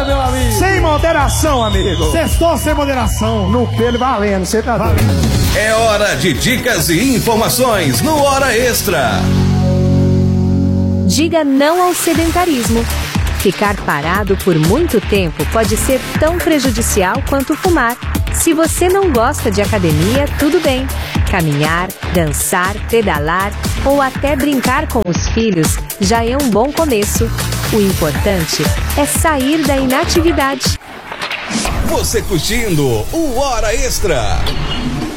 Bora, meu amigo. Sem moderação, amigo. Sextou sem moderação. No pelo valendo, você tá doido. É hora de dicas e informações no Hora Extra. Diga não ao sedentarismo. Ficar parado por muito tempo pode ser tão prejudicial quanto fumar. Se você não gosta de academia, tudo bem. Caminhar, dançar, pedalar ou até brincar com os filhos já é um bom começo. O importante é sair da inatividade. Você curtindo o Hora Extra.